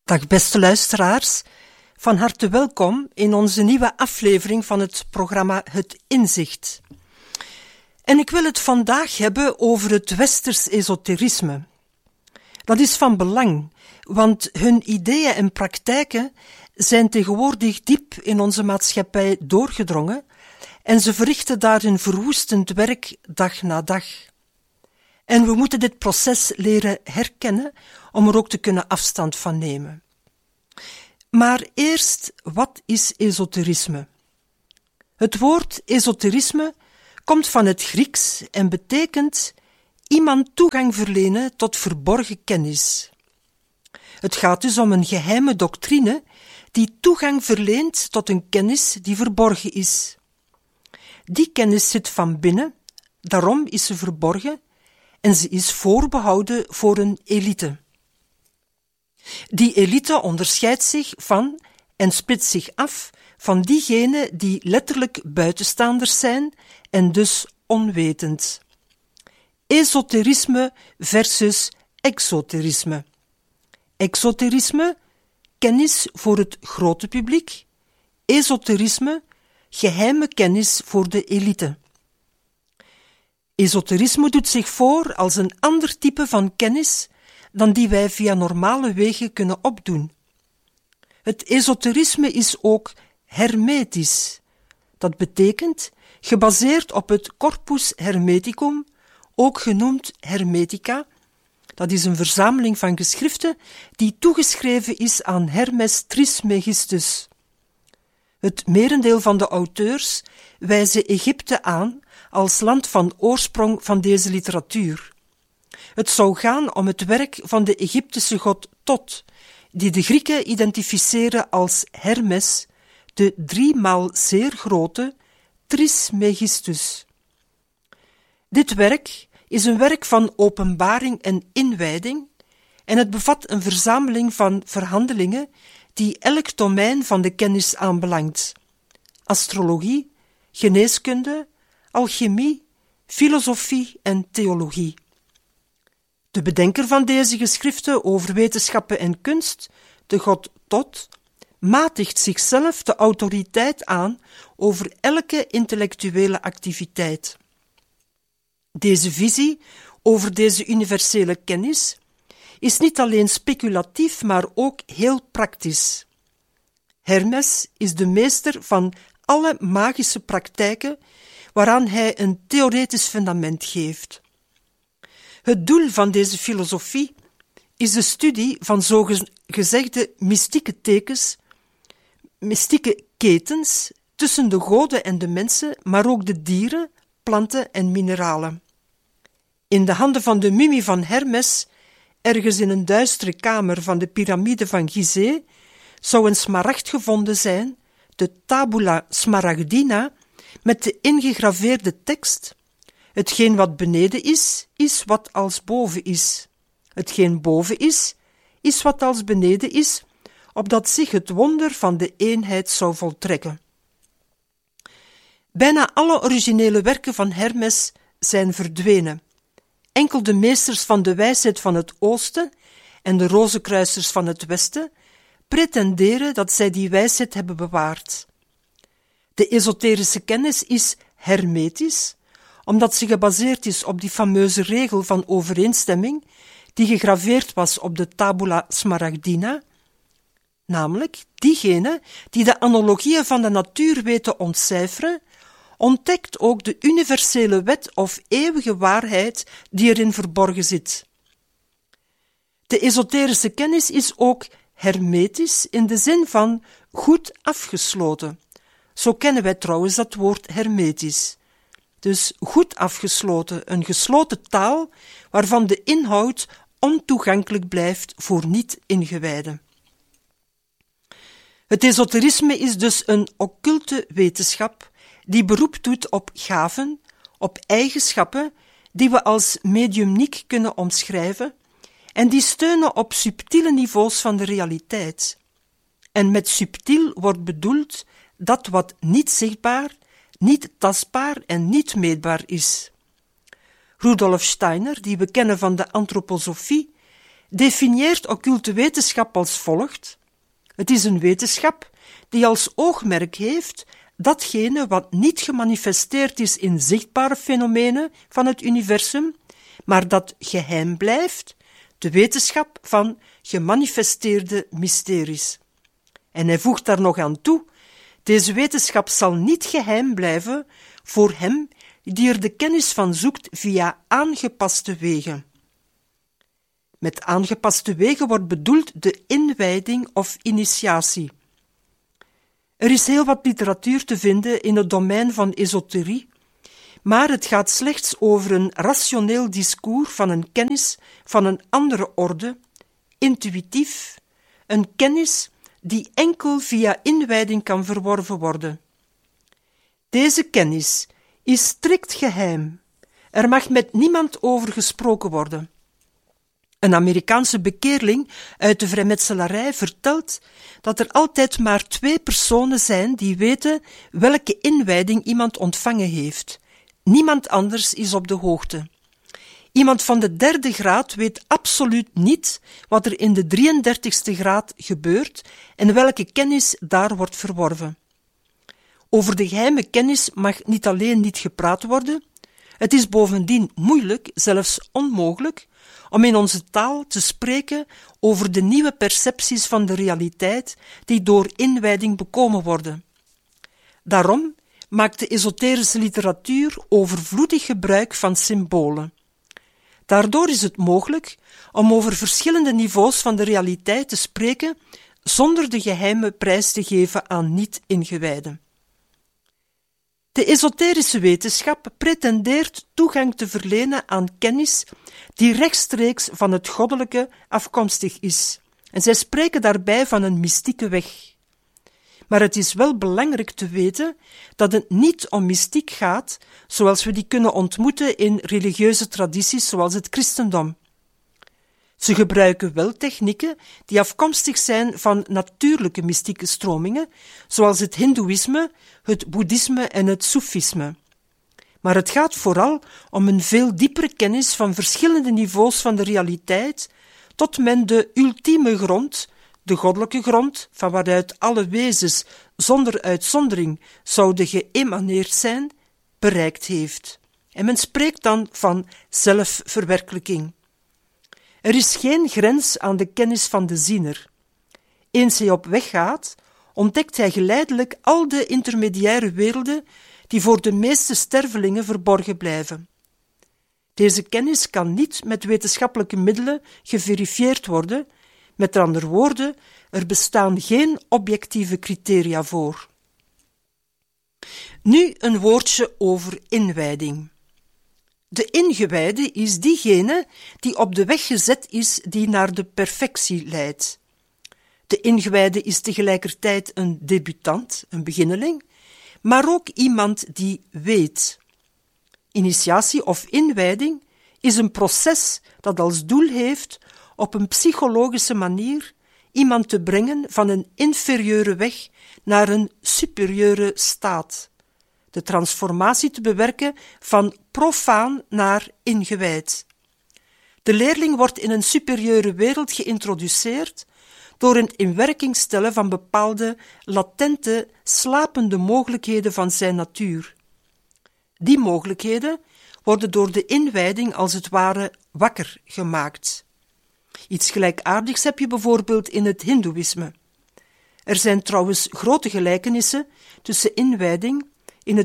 Dag beste luisteraars, van harte welkom in onze nieuwe aflevering van het programma Het Inzicht. En ik wil het vandaag hebben over het westers esoterisme. Dat is van belang, want hun ideeën en praktijken zijn tegenwoordig diep in onze maatschappij doorgedrongen en ze verrichten daar hun verwoestend werk dag na dag. En we moeten dit proces leren herkennen om er ook te kunnen afstand van nemen. Maar eerst, wat is esoterisme? Het woord esoterisme komt van het Grieks en betekent iemand toegang verlenen tot verborgen kennis. Het gaat dus om een geheime doctrine die toegang verleent tot een kennis die verborgen is. Die kennis zit van binnen, daarom is ze verborgen en ze is voorbehouden voor een elite. Die elite onderscheidt zich van en splitst zich af van diegenen die letterlijk buitenstaanders zijn en dus onwetend. Esoterisme versus exoterisme. Exoterisme, kennis voor het grote publiek. Esoterisme, geheime kennis voor de elite. Esoterisme doet zich voor als een ander type van kennis dan die wij via normale wegen kunnen opdoen. Het esoterisme is ook hermetisch. Dat betekent gebaseerd op het corpus hermeticum, ook genoemd Hermetica. Dat is een verzameling van geschriften die toegeschreven is aan Hermes Trismegistus. Het merendeel van de auteurs wijzen Egypte aan als land van oorsprong van deze literatuur. Het zou gaan om het werk van de Egyptische god Tot, die de Grieken identificeren als Hermes, de 3 maal zeer grote Trismegistus. Dit werk is een werk van openbaring en inwijding en het bevat een verzameling van verhandelingen die elk domein van de kennis aanbelangt: astrologie, geneeskunde, alchemie, filosofie en theologie. De bedenker van deze geschriften over wetenschappen en kunst, de god Tot, matigt zichzelf de autoriteit aan over elke intellectuele activiteit. Deze visie over deze universele kennis is niet alleen speculatief, maar ook heel praktisch. Hermes is de meester van alle magische praktijken waaraan hij een theoretisch fundament geeft. Het doel van deze filosofie is de studie van zogezegde mystieke tekens, mystieke ketens tussen de goden en de mensen, maar ook de dieren, planten en mineralen. In de handen van de mummie van Hermes, ergens in een duistere kamer van de piramide van Gizeh, zou een smaragd gevonden zijn, de tabula smaragdina, met de ingegraveerde tekst: hetgeen wat beneden is, is wat als boven is. Hetgeen boven is, is wat als beneden is, opdat zich het wonder van de eenheid zou voltrekken. Bijna alle originele werken van Hermes zijn verdwenen. Enkel de meesters van de wijsheid van het oosten en de rozenkruisers van het westen pretenderen dat zij die wijsheid hebben bewaard. De esoterische kennis is hermetisch, omdat ze gebaseerd is op die fameuze regel van overeenstemming die gegraveerd was op de tabula smaragdina, namelijk diegene die de analogieën van de natuur weten ontcijferen, ontdekt ook de universele wet of eeuwige waarheid die erin verborgen zit. De esoterische kennis is ook hermetisch in de zin van goed afgesloten. Zo kennen wij trouwens dat woord hermetisch. Dus goed afgesloten, een gesloten taal waarvan de inhoud ontoegankelijk blijft voor niet-ingewijden. Het esoterisme is dus een occulte wetenschap die beroep doet op gaven, op eigenschappen die we als mediumniek kunnen omschrijven en die steunen op subtiele niveaus van de realiteit. En met subtiel wordt bedoeld dat wat niet zichtbaar, niet tastbaar en niet meetbaar is. Rudolf Steiner, die we kennen van de antroposofie, definieert occulte wetenschap als volgt: het is een wetenschap die als oogmerk heeft datgene wat niet gemanifesteerd is in zichtbare fenomenen van het universum, maar dat geheim blijft, de wetenschap van gemanifesteerde mysteries. En hij voegt daar nog aan toe: deze wetenschap zal niet geheim blijven voor hem die er de kennis van zoekt via aangepaste wegen. Met aangepaste wegen wordt bedoeld de inwijding of initiatie. Er is heel wat literatuur te vinden in het domein van esoterie, maar het gaat slechts over een rationeel discours van een kennis van een andere orde, intuïtief, een kennis die enkel via inwijding kan verworven worden. Deze kennis is strikt geheim. Er mag met niemand over gesproken worden. Een Amerikaanse bekeerling uit de vrijmetselarij vertelt dat er altijd maar 2 personen zijn die weten welke inwijding iemand ontvangen heeft. Niemand anders is op de hoogte. Iemand van de 3e graad weet absoluut niet wat er in de 33e graad gebeurt en welke kennis daar wordt verworven. Over de geheime kennis mag niet alleen niet gepraat worden, het is bovendien moeilijk, zelfs onmogelijk, om in onze taal te spreken over de nieuwe percepties van de realiteit die door inwijding bekomen worden. Daarom maakt de esoterische literatuur overvloedig gebruik van symbolen. Daardoor is het mogelijk om over verschillende niveaus van de realiteit te spreken zonder de geheime prijs te geven aan niet-ingewijden. De esoterische wetenschap pretendeert toegang te verlenen aan kennis die rechtstreeks van het goddelijke afkomstig is, en zij spreken daarbij van een mystieke weg. Maar het is wel belangrijk te weten dat het niet om mystiek gaat, zoals we die kunnen ontmoeten in religieuze tradities zoals het christendom. Ze gebruiken wel technieken die afkomstig zijn van natuurlijke mystieke stromingen, zoals het hindoeïsme, het boeddhisme en het soefisme. Maar het gaat vooral om een veel diepere kennis van verschillende niveaus van de realiteit, tot men de ultieme grond, de goddelijke grond, van waaruit alle wezens zonder uitzondering zouden geëmaneerd zijn, bereikt heeft. En men spreekt dan van zelfverwerkelijking. Er is geen grens aan de kennis van de ziener. Eens hij op weg gaat, ontdekt hij geleidelijk al de intermediaire werelden die voor de meeste stervelingen verborgen blijven. Deze kennis kan niet met wetenschappelijke middelen geverifieerd worden. Met andere woorden, er bestaan geen objectieve criteria voor. Nu een woordje over inwijding. De ingewijde is diegene die op de weg gezet is die naar de perfectie leidt. De ingewijde is tegelijkertijd een debutant, een beginneling, maar ook iemand die weet. Initiatie of inwijding is een proces dat als doel heeft op een psychologische manier iemand te brengen van een inferieure weg naar een superieure staat. De transformatie te bewerken van profaan naar ingewijd. De leerling wordt in een superieure wereld geïntroduceerd door een inwerking stellen van bepaalde latente, slapende mogelijkheden van zijn natuur. Die mogelijkheden worden door de inwijding als het ware wakker gemaakt. Iets gelijkaardigs heb je bijvoorbeeld in het hindoeïsme. Er zijn trouwens grote gelijkenissen tussen inwijding in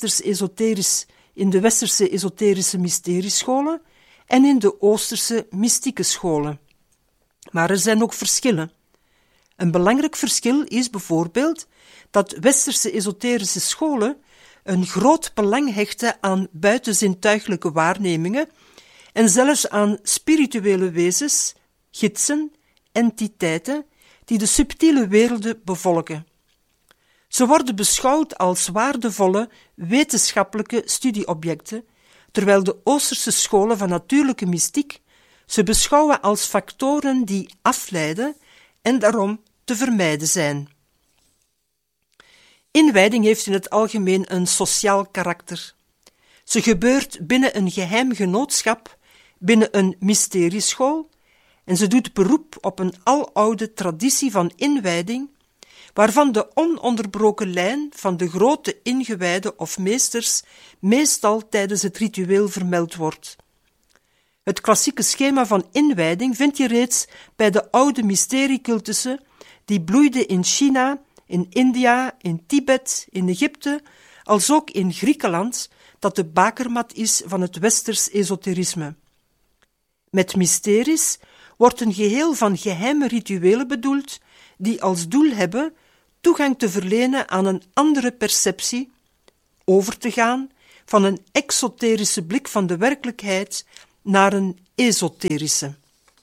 de westerse esoterische mysteriescholen en in de oosterse mystieke scholen. Maar er zijn ook verschillen. Een belangrijk verschil is bijvoorbeeld dat westerse esoterische scholen een groot belang hechten aan buitenzintuiglijke waarnemingen en zelfs aan spirituele wezens, gidsen, entiteiten die de subtiele werelden bevolken. Ze worden beschouwd als waardevolle wetenschappelijke studieobjecten, terwijl de Oosterse scholen van natuurlijke mystiek ze beschouwen als factoren die afleiden en daarom te vermijden zijn. Inwijding heeft in het algemeen een sociaal karakter. Ze gebeurt binnen een geheim genootschap, binnen een mysterieschool en ze doet beroep op een aloude traditie van inwijding, waarvan de ononderbroken lijn van de grote ingewijden of meesters meestal tijdens het ritueel vermeld wordt. Het klassieke schema van inwijding vind je reeds bij de oude mysteriecultussen die bloeiden in China, in India, in Tibet, in Egypte, als ook in Griekenland, dat de bakermat is van het westers esoterisme. Met mysteries wordt een geheel van geheime rituelen bedoeld, die als doel hebben toegang te verlenen aan een andere perceptie, over te gaan van een exoterische blik van de werkelijkheid naar een esoterische.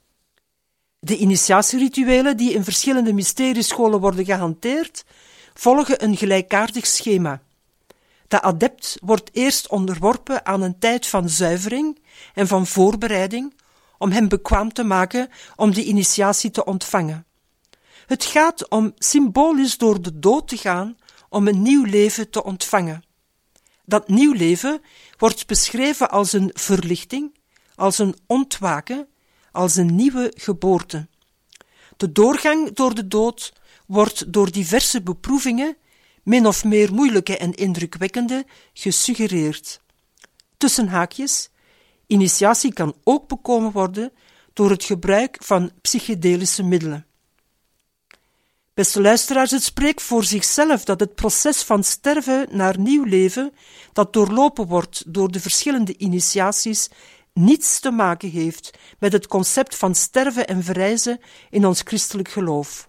De initiatierituelen die in verschillende mysteriescholen worden gehanteerd, volgen een gelijkaardig schema. De adept wordt eerst onderworpen aan een tijd van zuivering en van voorbereiding om hem bekwaam te maken om die initiatie te ontvangen. Het gaat om symbolisch door de dood te gaan om een nieuw leven te ontvangen. Dat nieuw leven wordt beschreven als een verlichting, als een ontwaken, als een nieuwe geboorte. De doorgang door de dood wordt door diverse beproevingen, min of meer moeilijke en indrukwekkende, gesuggereerd. Tussen haakjes, initiatie kan ook bekomen worden door het gebruik van psychedelische middelen. Beste luisteraars, het spreekt voor zichzelf dat het proces van sterven naar nieuw leven, dat doorlopen wordt door de verschillende initiaties, niets te maken heeft met het concept van sterven en verrijzen in ons christelijk geloof.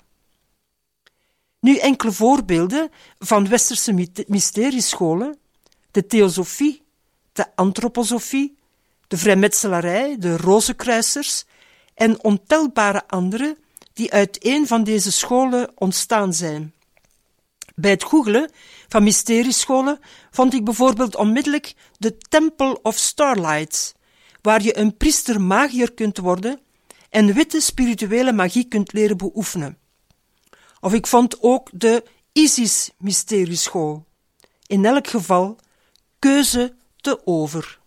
Nu enkele voorbeelden van westerse mysteriescholen: de theosofie, de antroposofie, de vrijmetselarij, de rozenkruisers en ontelbare andere die uit een van deze scholen ontstaan zijn. Bij het googelen van mysteriescholen vond ik bijvoorbeeld onmiddellijk de Temple of Starlight, waar je een priester-magier kunt worden en witte spirituele magie kunt leren beoefenen. Of ik vond ook de Isis-mysterieschool. In elk geval, keuze te over.